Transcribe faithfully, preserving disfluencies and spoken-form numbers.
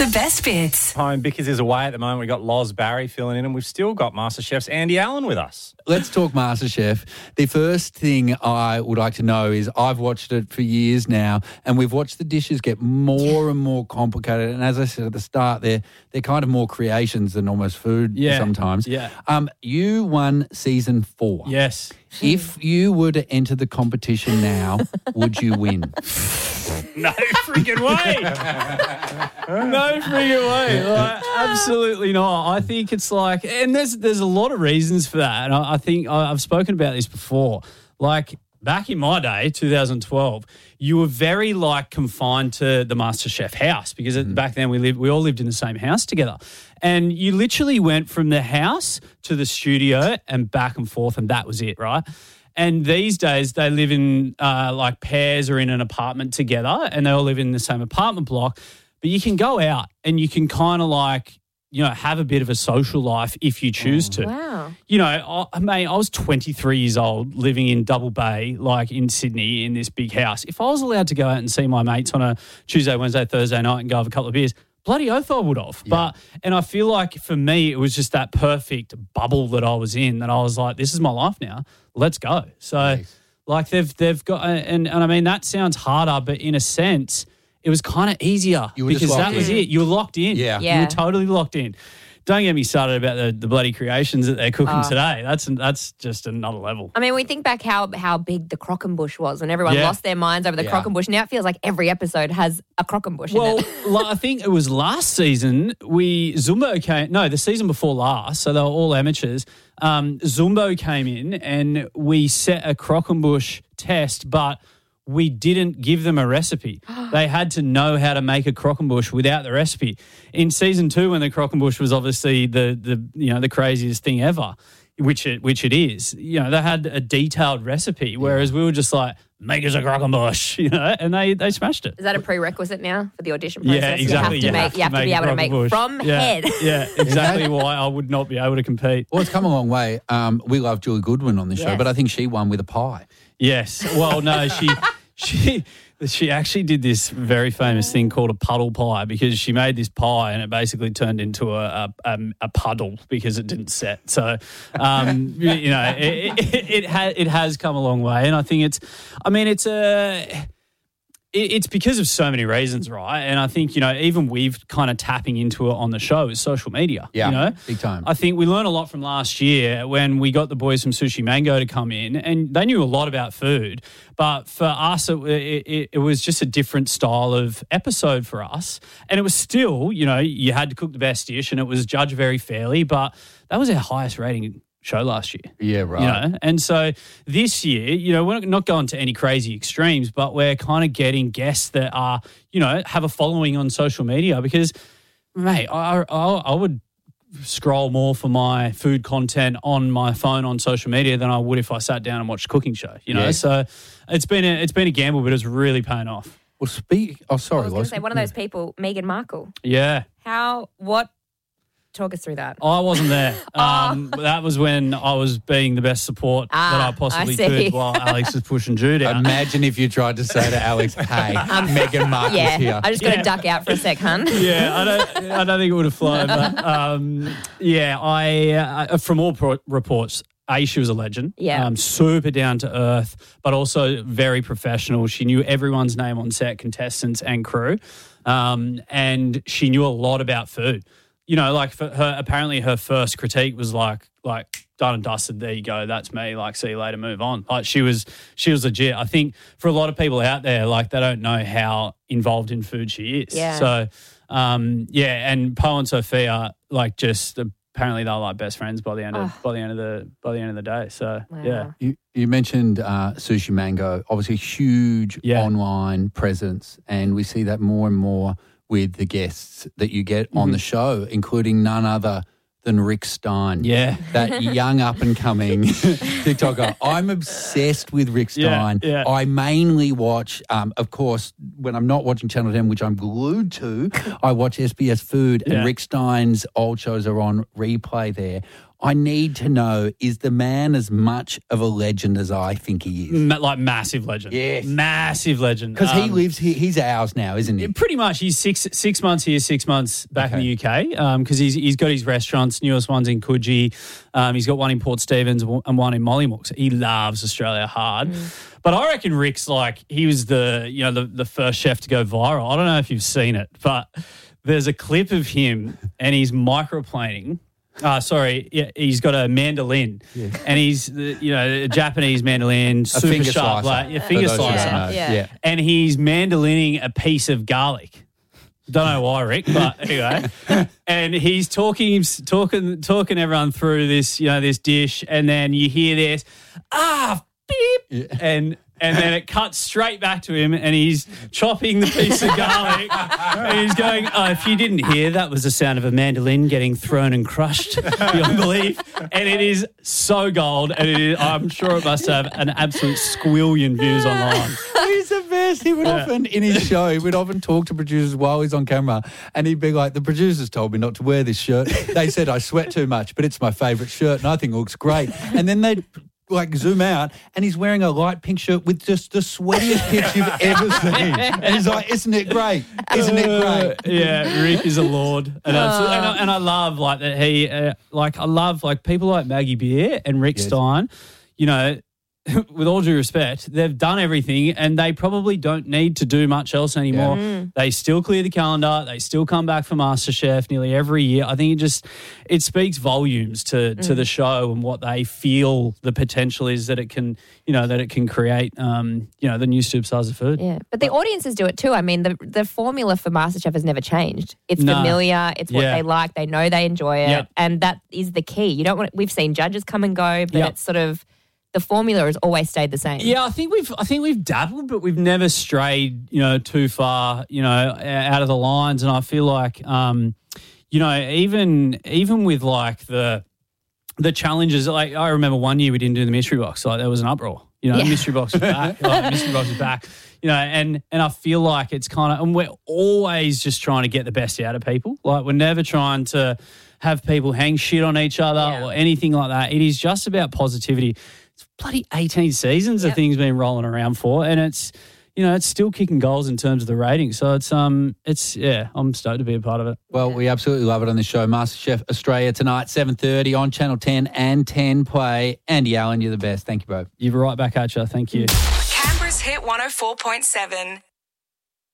best bits. Home Bickers is away at the moment. We've got Loz Barry filling in, and we've still got MasterChef's Andy Allen with us. Let's talk MasterChef. The first thing I would like to know is I've watched it for years now, and we've watched the dishes get more and more complicated. And as I said at the start, they're, they're kind of more creations than almost food Yeah. sometimes. Yeah. Um, you won season four. Yes. If you were to enter the competition now, would you win? No freaking way. No freaking way. Like, absolutely not. I think it's like, and there's there's a lot of reasons for that. And I, I think I, I've spoken about this before. Like back in my day, two thousand twelve, you were very like confined to the MasterChef house because mm. back then we lived, we all lived in the same house together. And you literally went from the house to the studio and back and forth, and that was it, right? And these days they live in uh, like pairs or in an apartment together, and they all live in the same apartment block. But you can go out and you can kind of like, you know, have a bit of a social life if you choose to. Wow. You know, I, mate, I was twenty-three years old living in Double Bay, like in Sydney in this big house. If I was allowed to go out and see my mates on a Tuesday, Wednesday, Thursday night and go have a couple of beers, bloody oath I would have. Yeah. But, and I feel like for me, it was just that perfect bubble that I was in that I was like, this is my life now. Let's go. So nice. like they've, they've got, and, and I mean, that sounds harder, but in a sense, it was kind of easier because that in. was it. You were locked in. Yeah. yeah. You were totally locked in. Don't get me started about the, the bloody creations that they're cooking oh. today. That's that's just another level. I mean, we think back how how big the Crockenbush was and everyone Yeah. lost their minds over the Yeah. Crockenbush. Now it feels like every episode has a Crockenbush Well, in it. la- I think it was last season we Zumbo came. No, the season before last. So they were all amateurs. Um, Zumbo came in and we set a Crockenbush test, but we didn't give them a recipe. They had to know how to make a Crockenbush without the recipe. In season two, when the Crockenbush was obviously the the you know the craziest thing ever, which it which it is, you know, they had a detailed recipe, whereas we were just like, make us a Crockenbush, you know, and they they smashed it. Is that a prerequisite now for the audition process? Yeah, exactly. You have to make, you have to be able to make Crockenbush. from yeah. head. Yeah, exactly why I would not be able to compete. Well, it's come a long way. Um, we love Julie Goodwin on the show, Yes. but I think she won with a pie. Yes. Well, no, she she she actually did this very famous thing called a puddle pie because she made this pie and it basically turned into a a, a puddle because it didn't set. So, um, you know, it it, it, ha, it has come a long way, and I think it's. I mean, it's a. It's because of so many reasons, right? And I think, you know, even we've kind of tapping into it on the show is social media. Yeah, you know? big time. I think we learned a lot from last year when we got the boys from Sushi Mango to come in, and they knew a lot about food. But for us, it, it, it was just a different style of episode for us. And it was still, you know, you had to cook the best dish and it was judged very fairly, but that was our highest rating show last year. Yeah, right. You know? And so this year, you know, we're not going to any crazy extremes, but we're kind of getting guests that are, you know, have a following on social media because, mate, I, I, I would scroll more for my food content on my phone on social media than I would if I sat down and watched a cooking show, you know? Yeah. So it's been a, it's been a gamble, but it's really paying off. Well, speak. Oh, I sorry, was going Loz. to say, one of those people, Meghan Markle. Yeah. How, what, talk us through that. I wasn't there. Um, That was when I was being the best support Ah, that I possibly I see. could while Alex was pushing Jude out. Imagine if you tried to say to Alex, hey, Meghan Markle's Yeah, here. I just got to Yeah. duck out for a sec, hun. Yeah, I don't. I don't think it would have flown. But um, yeah, I uh, from all pro- reports, A, she was a legend. Yeah. um, super down to earth, but also very professional. She knew everyone's name on set, contestants and crew, um, and she knew a lot about food. You know, like for her, apparently her first critique was like, like done and dusted. There you go. That's me. Like, see you later. Move on. Like she was, she was legit. I think for a lot of people out there, like they don't know how involved in food she is. Yeah. So, um, yeah. And Poe and Sophia, like, just apparently they're like best friends by the end of Oh. by the end of the by the end of the day. So, Wow. yeah. You, you mentioned uh, Sushi Mango, obviously huge Yeah. online presence, and we see that more and more with the guests that you get on Mhm. the show, including none other than Rick Stein. Yeah. That young up-and-coming TikToker. I'm obsessed with Rick Yeah, Stein. yeah. I mainly watch, um, of course, when I'm not watching Channel ten, which I'm glued to, I watch S B S Food, Yeah. and Rick Stein's old shows are on replay there. I need to know, is the man as much of a legend as I think he is? Ma- like massive legend. Yes. Massive legend. Because he Um, lives, he, he's ours now, isn't he? Pretty much. He's six six months here, six months back in Okay. the U K because he's he's got his restaurants, newest one's in Coogee. Um, he's got one in Port Stephens and one in Mollymook. So he loves Australia hard. But I reckon Rick's like, he was the, you know, the, the first chef to go viral. I don't know if you've seen it, but there's a clip of him and he's microplaning. Uh, sorry, yeah, he's got a mandolin, yeah. and he's the, you know a Japanese mandolin, super finger slicer, slicer. like, yeah, finger For those who slicer, don't know. Yeah. yeah. and he's mandolining a piece of garlic. Don't know why, Rick, but anyway, and he's talking, talking, talking everyone through this, you know, this dish, and then you hear this, ah, beep, Yeah. and. And then it cuts straight back to him and he's chopping the piece of garlic and he's going, oh, if you didn't hear, that was the sound of a mandolin getting thrown and crushed beyond belief. And it is so gold and it is, I'm sure it must have an absolute squillion views online. He's the best. He would Yeah. often, in his show, he would often talk to producers while he's on camera and he'd be like, the producers told me not to wear this shirt. They said I sweat too much, but it's my favourite shirt and I think it looks great. And then they'd like zoom out and he's wearing a light pink shirt with just the sweatiest pitch you've ever seen. And he's like, isn't it great? Isn't it great? Uh, yeah, Rick is a lord, and, absolutely, and, I, and I love like that he, uh, like I love like people like Maggie Beer and Rick Yes. Stein. You know, with all due respect, they've done everything, and they probably don't need to do much else anymore. Yeah. They still clear the calendar. They still come back for MasterChef nearly every year. I think it just it speaks volumes to to the show and what they feel the potential is that it can, you know, that it can create. Um, you know, the new superstars of food. Yeah, but the audiences do it too. I mean, the the formula for MasterChef has never changed. It's No. familiar. It's what Yeah. they like. They know they enjoy it, Yep. and that is the key. You don't want. We've seen judges come and go, but Yep. it's sort of the formula has always stayed the same. Yeah, I think we've I think we've dabbled, but we've never strayed, you know, too far, you know, out of the lines. And I feel like, um, you know, even even with like the the challenges, like I remember one year we didn't do the mystery box, like there was an uproar. You know, Yeah. the mystery box was back. Like, the mystery box is back. You know, and and I feel like it's kind of, and we're always just trying to get the best out of people. Like we're never trying to have people hang shit on each other Yeah. or anything like that. It is just about positivity. It's bloody eighteen seasons Yep. of things been rolling around for, and it's, you know, it's still kicking goals in terms of the ratings. So it's um, it's yeah, I'm stoked to be a part of it. Well, we absolutely love it on this show. MasterChef Australia tonight, seven thirty on Channel ten and ten Play. Andy Allen, you're the best. Thank you both. You're right back at you. Thank you. Canberra's Hit one oh four point seven.